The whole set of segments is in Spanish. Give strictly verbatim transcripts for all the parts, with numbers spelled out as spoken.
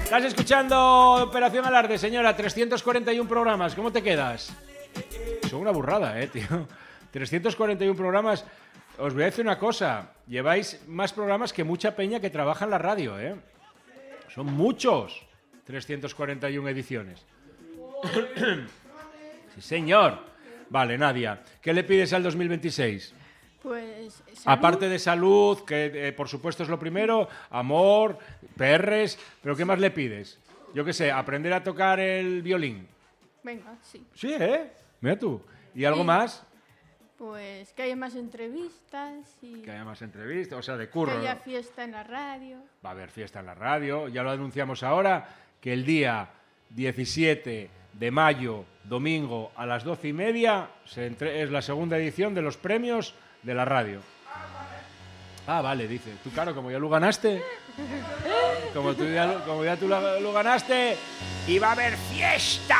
Estás escuchando Operación Alarde, señora. trescientos cuarenta y uno programas. ¿Cómo te quedas? Son una burrada, eh, tío. trescientos cuarenta y uno programas. Os voy a decir una cosa. Lleváis más programas que mucha peña que trabaja en la radio, eh. Son muchos. trescientos cuarenta y uno ediciones. Sí, señor. Vale, Nadia. ¿Qué le pides al dos mil veintiséis? Pues salud. Aparte de salud, que eh, por supuesto es lo primero, amor, perres, pero ¿qué más le pides? Yo qué sé, aprender a tocar el violín. Venga, sí. Sí, ¿eh? Mira tú. ¿Y algo Sí. más? Pues que haya más entrevistas y Que haya más entrevistas, o sea, de curro. que haya fiesta en la radio. Va a haber fiesta en la radio, ya lo anunciamos ahora, que el día diecisiete de mayo, domingo, a las doce y media, se entre... es la segunda edición de los premios de la radio. Ah, vale, dice. Tú, claro, como ya lo ganaste, como, tú ya, lo- como ya tú lo, lo ganaste, y va a haber fiesta.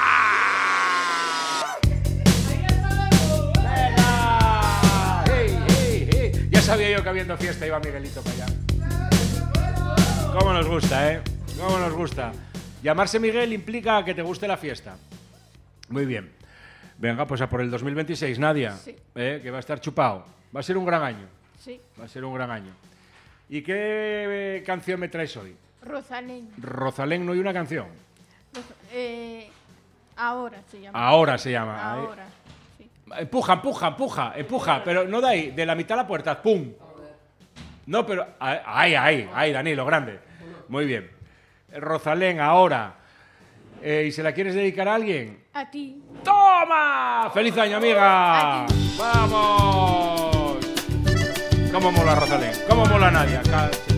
¡Venga! ¡Hey, hey, hey! Ya sabía yo que habiendo fiesta iba Miguelito para allá. ¿Cómo nos gusta, eh? ¿Cómo nos gusta? Llamarse Miguel implica que te guste la fiesta. Muy bien. Venga, pues a por el dos mil veintiséis, Nadia. Sí. ¿Eh? Que va a estar chupado. Va a ser un gran año. Sí. Va a ser un gran año. ¿Y qué eh, canción me traes hoy? Rosalén. Rosalén no hay una canción. Rosa- eh, ahora se llama. Ahora se llama. Ahora. Sí. Eh, Empuja, empuja, empuja, empuja. Pero no de ahí, de la mitad a la puerta. ¡Pum! No, pero... Ahí, ahí, ahí, Danilo, grande. Muy bien. Rosalén, ahora. Eh, ¿Y se la quieres dedicar a alguien? A ti. ¡Toma! ¡Feliz año, amiga! A ti. ¡Vamos! ¿Cómo mola Rosalén? ¿Cómo mola Nadia? Ca-